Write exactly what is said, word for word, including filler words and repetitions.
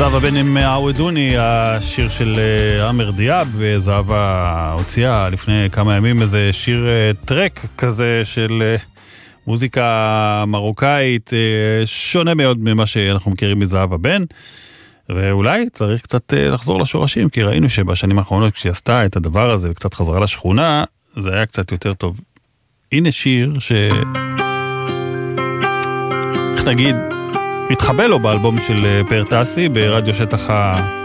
זהבה בן עם עוודוני, השיר של אמר דיאב, וזהבה הוציאה לפני כמה ימים איזה שיר טרק כזה של מוזיקה מרוקאית, שונה מאוד ממה שאנחנו מכירים מזהבה בן, ואולי צריך קצת לחזור לשורשים, כי ראינו שבשנים האחרונות כשהיא עשתה את הדבר הזה וקצת חזרה לשכונה, זה היה קצת יותר טוב. הנה שיר ש... איך נגיד... מתחבא לו באלבום של פרטסי ברדיו שטח ה...